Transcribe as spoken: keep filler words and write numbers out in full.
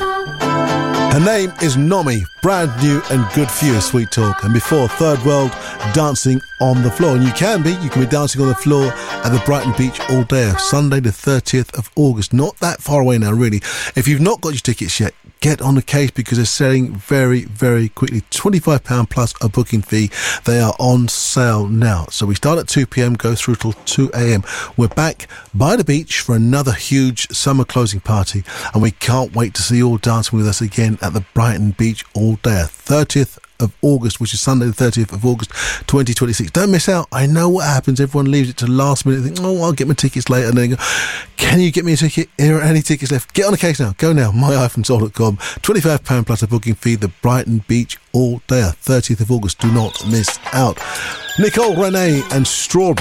Her name is Nomi, brand new and good for you, Sweet Talk. And before, Third World, Dancing on the Floor. And you can be, you can be dancing on the floor at the Brighton Beach all day, Sunday the thirtieth of August. Not that far away now, really. If you've not got your tickets yet, get on the case because they're selling very, very quickly. twenty-five pounds plus a booking fee. They are on sale now. So we start at two p.m, go through till two a.m. We're back by the beach for another huge summer closing party, and we can't wait to see you all dancing with us again at the Brighton Beach all day, thirtieth of August, which is Sunday the thirtieth of August twenty twenty-six. Don't miss out. I know what happens. Everyone leaves it to the last minute. They think, oh, I'll get my tickets later. And then they go, can you get me a ticket? Here are any tickets left? Get on the case now. Go now. my iphone soul dot com. twenty-five pounds plus a booking fee. The Brighton Beach all day, thirtieth of August. Do not miss out. Nicole Renee and Strawberry.